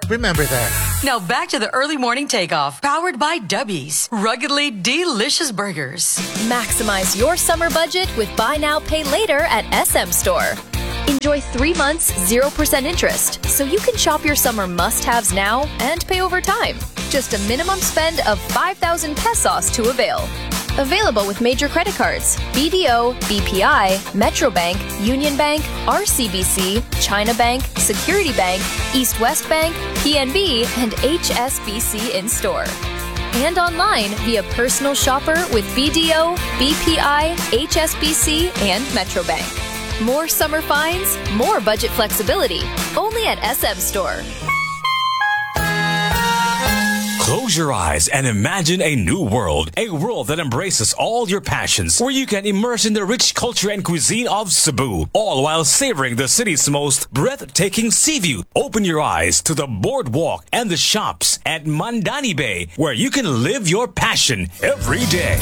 remember that. Now back to the early morning takeoff, powered by Dubby's. Ruggedly delicious burgers. Maximize your summer budget with Buy Now, Pay Later at SM Store. Enjoy 3 months, 0% interest, so you can shop your summer must-haves now and pay over time. Just a minimum spend of 5,000 pesos to avail. Available with major credit cards, BDO, BPI, Metrobank, Union Bank, RCBC, China Bank, Security Bank, East West Bank, PNB, and HSBC in store. And online via personal shopper with BDO, BPI, HSBC, and Metrobank. More summer finds, more budget flexibility. Only at SM Store. Close your eyes and imagine a new world. A world that embraces all your passions, where you can immerse in the rich culture and cuisine of Cebu, all while savoring the city's most breathtaking sea view. Open your eyes to the boardwalk and the shops at Mandani Bay, where you can live your passion every day.